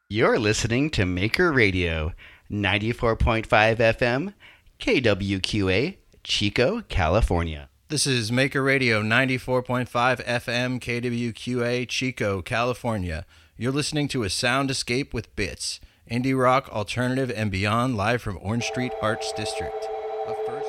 You're listening to Maker Radio, 94.5 FM, KWQA, Chico, California. This is Maker Radio, 94.5 FM, KWQA, Chico, California. You're listening to A Sound Escape with Bits, indie rock, alternative, and beyond, live from Orange Street Arts District. Up first...